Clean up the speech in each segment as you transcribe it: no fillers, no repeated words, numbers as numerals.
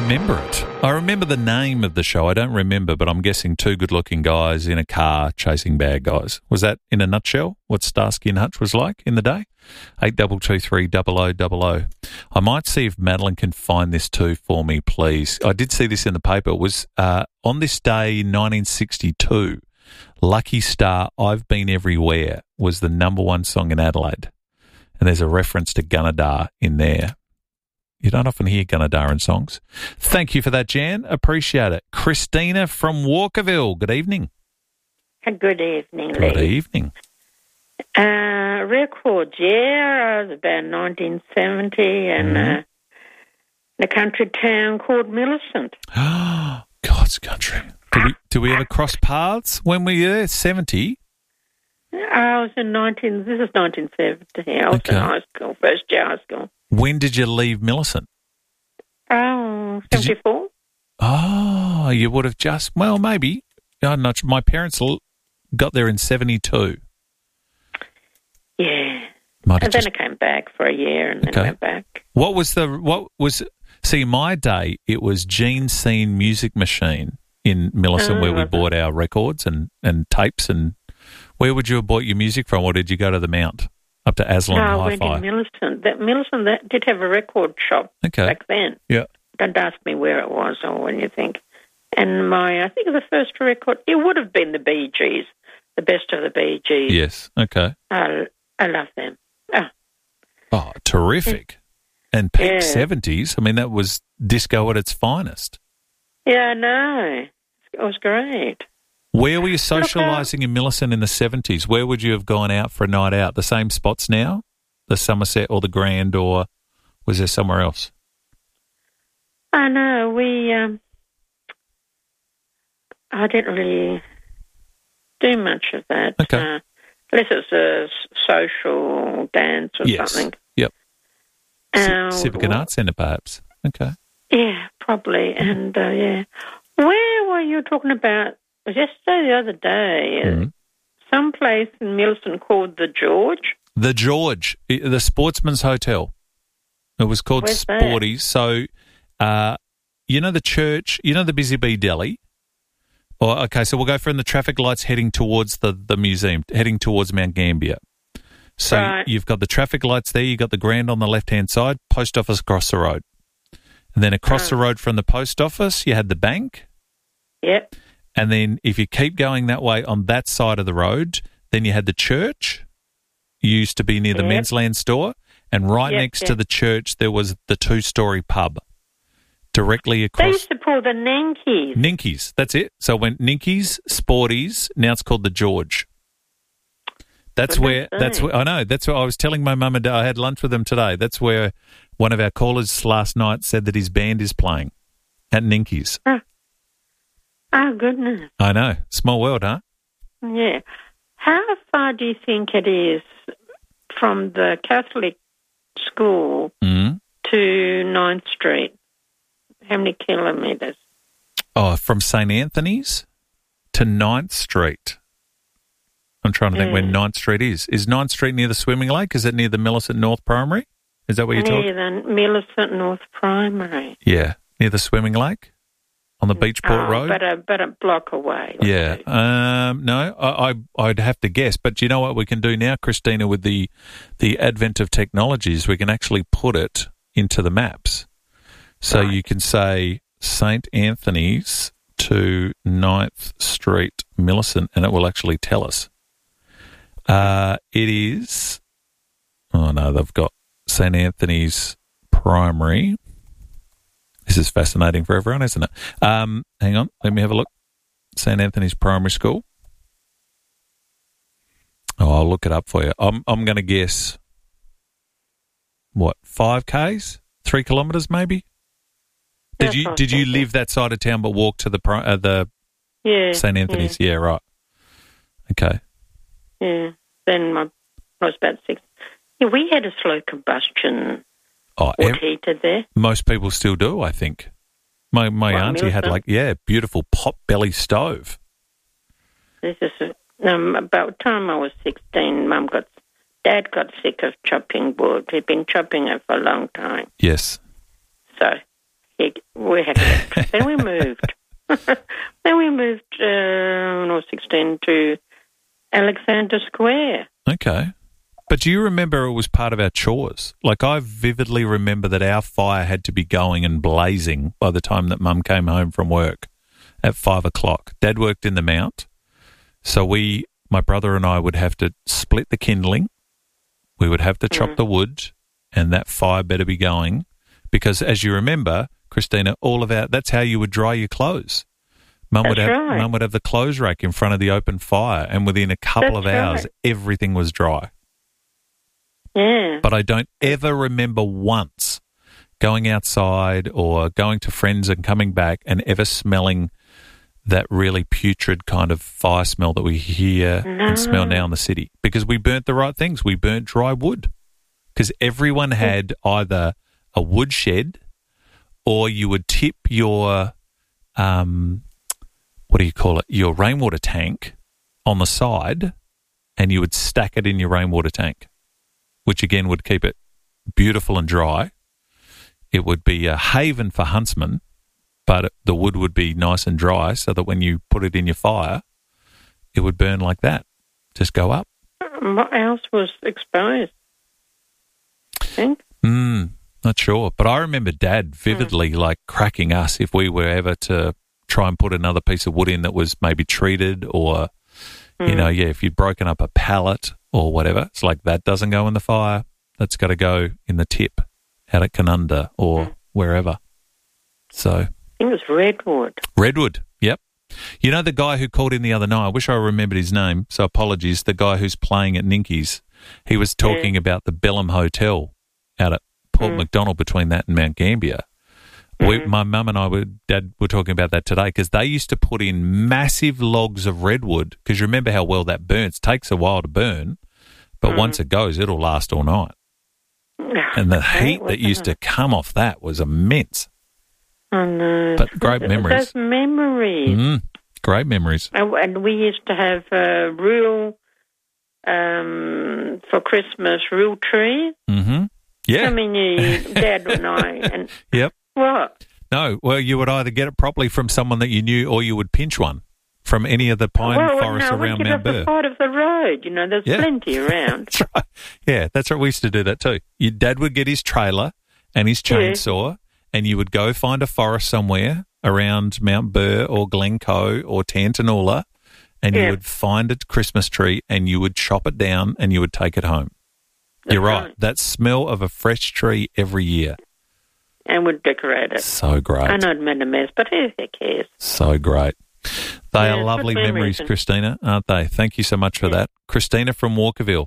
remember it. I remember the name of the show. I don't remember, but I'm guessing two good-looking guys in a car chasing bad guys. Was that, in a nutshell, what Starsky and Hutch was like in the day? 8223 0000. I might see if Madeline can find this too for me, please. I did see this in the paper. It was on this day, 1962, Lucky Star, I've Been Everywhere was the number one song in Adelaide. And there's a reference to Gunnedah in there. You don't often hear Gunnedah in songs. Thank you for that, Jan. Appreciate it. Christina from Walkerville. Good evening. Good evening, Lee. Good evening. Records, yeah. It was about 1970 and in a country town called Millicent. Oh, God's country. Do we ever cross paths when we were there? 70? I was in this is 1970. I was in high school, first year high school. When did you leave Millicent? Oh, 74. Oh, you would have just, well, maybe. I'm not sure. My parents got there in 72. Yeah. And then I came back for a year and then went back. See, in my day, it was Gene Scene Music Machine in Millicent where we bought our records and tapes. And where would you have bought your music from, or did you go to the Mount? Up to Aslan Hi-Fi. I went in Millicent. Millicent did have a record shop back then. Yeah. Don't ask me where it was or when you think. And I think the first record, it would have been the Bee Gees, the best of the Bee Gees. Yes, okay. I love them. Oh, terrific. And peak 70s, I mean, that was disco at its finest. Yeah, I know. It was great. Where were you socialising in Millicent in the 70s? Where would you have gone out for a night out? The same spots now? The Somerset or the Grand, or was there somewhere else? I know. I didn't really do much of that. Okay. Unless it's a social dance or something. Yep. Civic and Arts Centre, perhaps. Okay. Yeah, probably. And, where were you talking about? Yesterday, the other day, some place in Millicent called The George. The George, the Sportsman's Hotel. It was called Sporties. So, you know the church, you know the Busy Bee Deli? So we'll go from the traffic lights heading towards the museum, heading towards Mount Gambier. So you've got the traffic lights there, you've got the Grand on the left-hand side, post office across the road. And then across the road from the post office, you had the bank. Yep. And then if you keep going that way on that side of the road, then you had the church. You used to be near the Men's Land store. And next to the church, there was the two-storey pub directly across. They used to call the Ninkies. Ninkies, that's it. So it went Ninkies, Sporties, now it's called the George. I know, that's where I was telling my mum and dad, I had lunch with them today. That's where one of our callers last night said that his band is playing at Ninkies. Oh, goodness. I know. Small world, huh? Yeah. How far do you think it is from the Catholic school to 9th Street? How many kilometres? Oh, from St. Anthony's to 9th Street. I'm trying to think where 9th Street is. Is 9th Street near the swimming lake? Is it near the Millicent North Primary? Is that what you're talking? Near the Millicent North Primary. Yeah, near the swimming lake on the Beachport Road. But a block away. Yeah. No, I'd have to guess. But do you know what we can do now, Christina, with the advent of technologies? We can actually put it into the maps. So you can say St. Anthony's to 9th Street, Millicent, and it will actually tell us. It is, they've got St. Anthony's Primary. This is fascinating for everyone, isn't it? Hang on, let me have a look. St. Anthony's Primary School. Oh, I'll look it up for you. I'm going to guess, 5 Ks? 3 kilometres maybe? Did you live that side of town but walk to the St. Anthony's? Yeah, right. Okay. Yeah. Then I was about 6. Yeah, we had a slow combustion wood heater there. Most people still do, I think. My auntie had beautiful pot belly stove. This is about the time I was 16. Dad got sick of chopping wood. He'd been chopping it for a long time. Yes. So we we had electric. Then we moved. Then we moved when I was 16 to Alexander Square. Okay. But do you remember it was part of our chores? Like, I vividly remember that our fire had to be going and blazing by the time that Mum came home from work at 5 o'clock. Dad worked in the Mount. So my brother and I would have to split the kindling. We would have to chop the wood, and that fire better be going. Because as you remember, Christina, that's how you would dry your clothes. Mum would have the clothes rack in front of the open fire, and within a couple of hours, everything was dry. Yeah. But I don't ever remember once going outside or going to friends and coming back and ever smelling that really putrid kind of fire smell that we hear and smell now in the city, because we burnt the right things. We burnt dry wood, because everyone had either a wood shed, or you would tip your, your rainwater tank on the side, and you would stack it in your rainwater tank, which again would keep it beautiful and dry. It would be a haven for huntsmen, but the wood would be nice and dry so that when you put it in your fire, it would burn like that. Just go up. What else was exposed? I think. Not sure. But I remember Dad vividly like cracking us if we were ever to try and put another piece of wood in that was maybe treated, or, if you'd broken up a pallet or whatever. It's like, that doesn't go in the fire. That's got to go in the tip out at Canunda or wherever. So I think it was redwood. Redwood, yep. You know the guy who called in the other night, I wish I remembered his name, so apologies, the guy who's playing at Ninkies, he was talking about the Bellam Hotel out at Port MacDonald, between that and Mount Gambier. My mum and Dad were talking about that today, because they used to put in massive logs of redwood, because you remember how well that burns. It takes a while to burn, but once it goes, it'll last all night. And the heat that used to come off that was immense. Oh, no. But great memories. Those memories. Great memories. And we used to have a real, for Christmas, real tree. Mm-hmm. Yeah. I mean, Dad and I. And yep. What? No, well, you would either get it properly from someone that you knew, or you would pinch one from any of the pine forests around Mount Burr. The side of the road, there's plenty around. That's right. Yeah, that's right. We used to do that too. Your dad would get his trailer and his chainsaw, and you would go find a forest somewhere around Mount Burr or Glencoe or Tantanoola, and you would find a Christmas tree and you would chop it down and you would take it home. You're right. That smell of a fresh tree every year. And would decorate it. So great. I know it made a mess, but who cares? So great. They are lovely memories, Christina, aren't they? Thank you so much for that. Christina from Walkerville.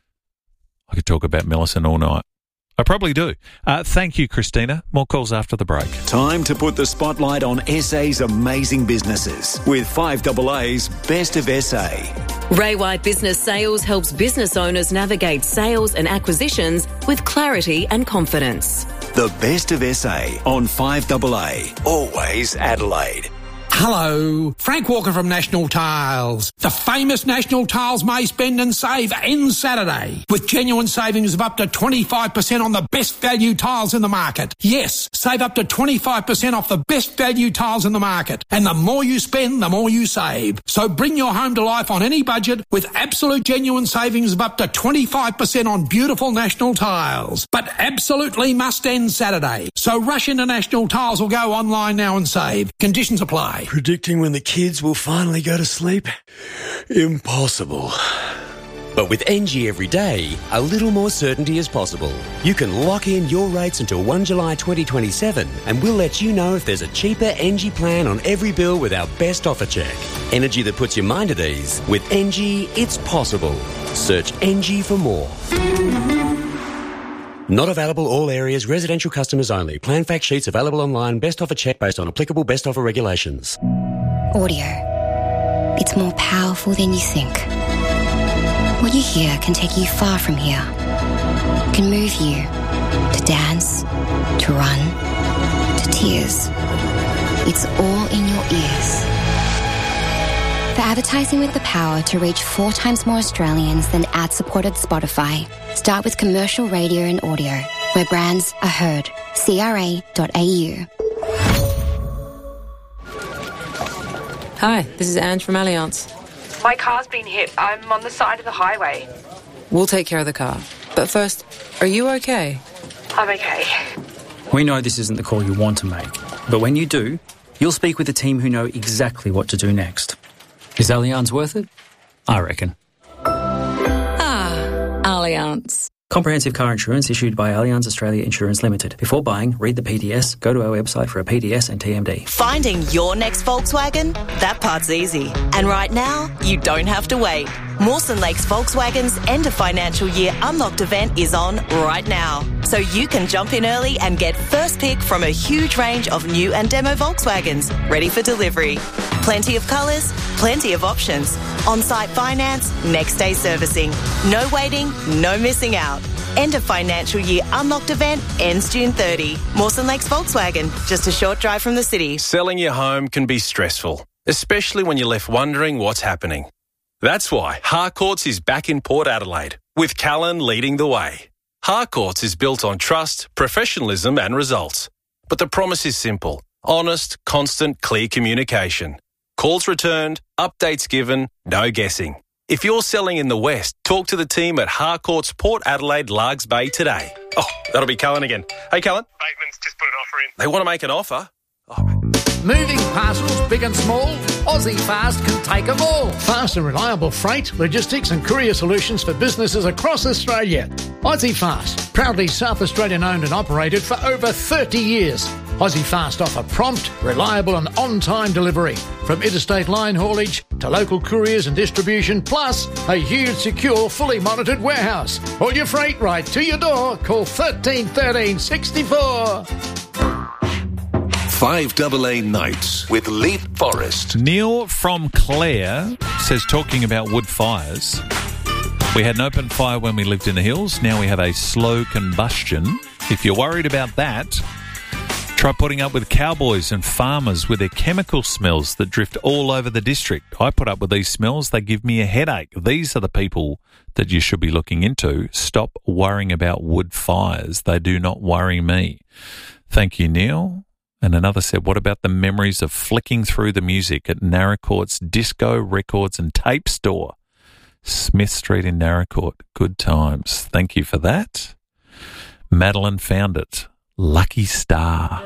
I could talk about Millicent all night. I probably do. Thank you, Christina. More calls after the break. Time to put the spotlight on SA's amazing businesses with 5AA's Best of SA. Ray White Business Sales helps business owners navigate sales and acquisitions with clarity and confidence. The Best of SA on 5AA. Always Adelaide. Hello, Frank Walker from National Tiles. The famous National Tiles May Spend and Save ends Saturday with genuine savings of up to 25% on the best value tiles in the market. Yes, save up to 25% off the best value tiles in the market. And the more you spend, the more you save. So bring your home to life on any budget with absolute genuine savings of up to 25% on beautiful National Tiles. But absolutely must end Saturday. So rush into National Tiles or go online now and save. Conditions apply. Predicting when the kids will finally go to sleep? Impossible. But with NG every day, a little more certainty is possible. You can lock in your rates until 1 July 2027, and we'll let you know if there's a cheaper NG plan on every bill with our best offer check. Energy that puts your mind at ease. With NG, it's possible. Search NG for more. Not available all areas, residential customers only. Plan fact sheets available online. Best offer check based on applicable best offer regulations. Audio. It's more powerful than you think. What you hear can take you far from here. Can move you to dance, to run, to tears. It's all in your ears. For advertising with the power to reach 4 times more Australians than ad-supported Spotify, start with commercial radio and audio, where brands are heard. CRA.au. Hi, this is Ange from Allianz. My car's been hit. I'm on the side of the highway. We'll take care of the car. But first, are you okay? I'm okay. We know this isn't the call you want to make, but when you do, you'll speak with a team who know exactly what to do next. Is Allianz worth it? I reckon. Allianz. Comprehensive car insurance issued by Allianz Australia Insurance Limited. Before buying, read the PDS, go to our website for a PDS and TMD. Finding your next Volkswagen? That part's easy. And right now, you don't have to wait. Mawson Lakes Volkswagen's end of financial year unlocked event is on right now. So you can jump in early and get first pick from a huge range of new and demo Volkswagens ready for delivery. Plenty of colours, plenty of options. On-site finance, next day servicing. No waiting, no missing out. End of financial year unlocked event ends June 30. Mawson Lakes Volkswagen, just a short drive from the city. Selling your home can be stressful, especially when you're left wondering what's happening. That's why Harcourts is back in Port Adelaide, with Callan leading the way. Harcourts is built on trust, professionalism and results. But the promise is simple: honest, constant, clear communication. Calls returned, updates given, no guessing. If you're selling in the West, talk to the team at Harcourts Port Adelaide Largs Bay today. Oh, that'll be Callan again. Hey, Callan. Bateman's just put an offer in. They want to make an offer? Moving parcels, big and small, Aussie Fast can take them all. Fast and reliable freight, logistics and courier solutions for businesses across Australia. Aussie Fast, proudly South Australian owned and operated for over 30 years. Aussie Fast offer prompt, reliable and on-time delivery, from interstate line haulage to local couriers and distribution, plus a huge, secure, fully monitored warehouse. All your freight right to your door. Call 13 13 64. 5AA Nights with Leith Forrest. Neil from Clare says, talking about wood fires, we had an open fire when we lived in the hills. Now we have a slow combustion. If you're worried about that, try putting up with cowboys and farmers with their chemical smells that drift all over the district. I put up with these smells. They give me a headache. These are the people that you should be looking into. Stop worrying about wood fires. They do not worry me. Thank you, Neil. And another said, what about the memories of flicking through the music at Narracourt's Disco Records and Tape Store? Smith Street in Narracourt. Good times. Thank you for that. Madeline found it. Lucky Star.